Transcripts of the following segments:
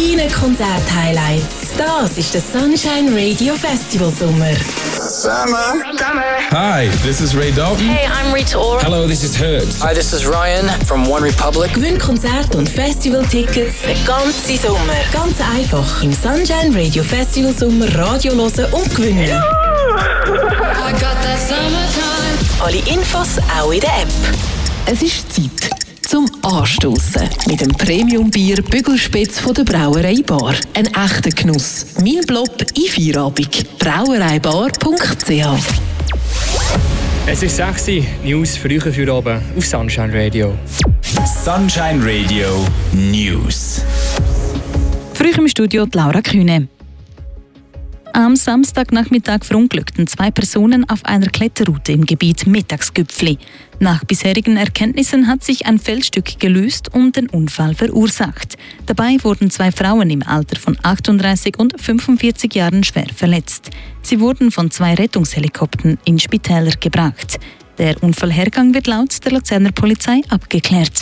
Deine Konzert-Highlights. Das ist der Sunshine Radio Festival Sommer. Summer. Hi, this is Ray Dalton. Hey, I'm Rita Ora. Hello, this is Hertz. Hi, this is Ryan from One Republic. Gewinn Konzert- und Festival-Tickets den ganzen Sommer. Ganz einfach im Sunshine Radio Festival Sommer Radio hören und gewinnen. I got that summertime. Alle Infos auch in der App. Es ist Zeit zum Anstossen mit dem Premium-Bier Bügelspitz von der Brauerei Bar. Ein echter Genuss. Mein Blob in Feierabend. brauereibar.ch. Es ist 6 Uhr, News für euch für oben auf Sunshine Radio. Sunshine Radio News. Für euch im Studio die Laura Kühne. Am Samstagnachmittag verunglückten 2 Personen auf einer Kletterroute im Gebiet Mittagsgüpfli. Nach bisherigen Erkenntnissen hat sich ein Felsstück gelöst und den Unfall verursacht. Dabei wurden 2 Frauen im Alter von 38 und 45 Jahren schwer verletzt. Sie wurden von 2 Rettungshelikoptern in Spitäler gebracht. Der Unfallhergang wird laut der Luzerner Polizei abgeklärt.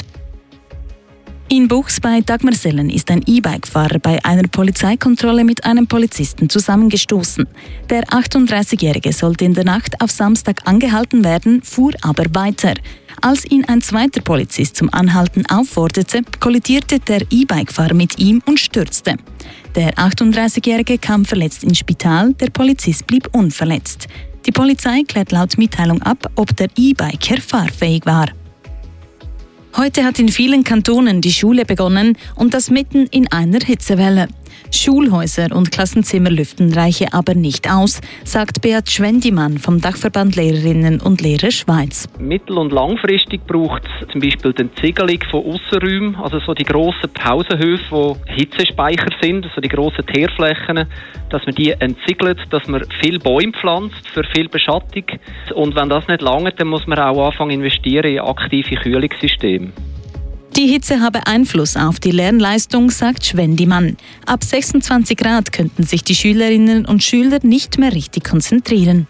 In Buchs bei Dagmarsellen ist ein E-Bike-Fahrer bei einer Polizeikontrolle mit einem Polizisten zusammengestoßen. Der 38-Jährige sollte in der Nacht auf Samstag angehalten werden, fuhr aber weiter. Als ihn ein zweiter Polizist zum Anhalten aufforderte, kollidierte der E-Bike-Fahrer mit ihm und stürzte. Der 38-Jährige kam verletzt ins Spital, der Polizist blieb unverletzt. Die Polizei klärt laut Mitteilung ab, ob der E-Biker fahrfähig war. Heute hat in vielen Kantonen die Schule begonnen und das mitten in einer Hitzewelle. Schulhäuser und Klassenzimmer lüften reiche aber nicht aus, sagt Beat Schwendimann vom Dachverband Lehrerinnen und Lehrer Schweiz. Mittel- und langfristig braucht es zum Beispiel die Entziegelung von Aussenräumen, also so die grossen Pausenhöfe, wo Hitzespeicher sind, also die grossen Teerflächen, dass man die entsiegelt, dass man viel Bäume pflanzt für viel Beschattung. Und wenn das nicht lange, dann muss man auch anfangen investieren in aktive Kühlungssysteme. Die Hitze habe Einfluss auf die Lernleistung, sagt Schwendimann. Ab 26 Grad könnten sich die Schülerinnen und Schüler nicht mehr richtig konzentrieren.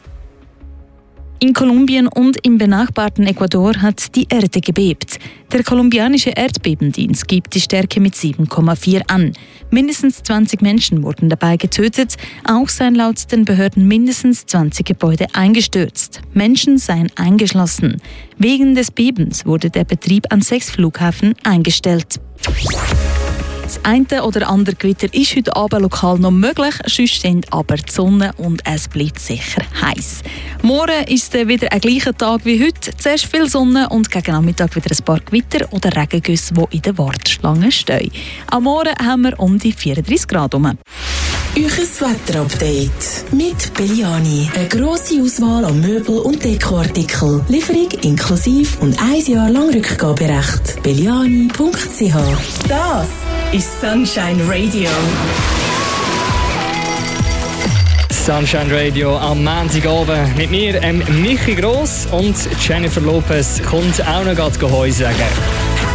In Kolumbien und im benachbarten Ecuador hat die Erde gebebt. Der kolumbianische Erdbebendienst gibt die Stärke mit 7,4 an. Mindestens 20 Menschen wurden dabei getötet. Auch seien laut den Behörden mindestens 20 Gebäude eingestürzt. Menschen seien eingeschlossen. Wegen des Bebens wurde der Betrieb an 6 Flughäfen eingestellt. Das eine oder andere Gewitter ist heute Abend lokal noch möglich, sonst sind aber die Sonne und es bleibt sicher heiß. Morgen ist wieder ein gleicher Tag wie heute. Zuerst viel Sonne und gegen Nachmittag wieder ein paar Gewitter oder Regengüsse, die in der Warteschlange stehen. Am Morgen haben wir um die 34 Grad herum. Euches Wetterupdate mit Belliani. Eine grosse Auswahl an Möbel- und Dekoartikeln. Lieferung inklusive und 1 Jahr lang Rückgaberecht. Belliani.ch. Das ist Sunshine Radio. Sunshine Radio am Montagabend mit mir, Michi Gross, und Jennifer Lopez kommt auch noch Heu sagen.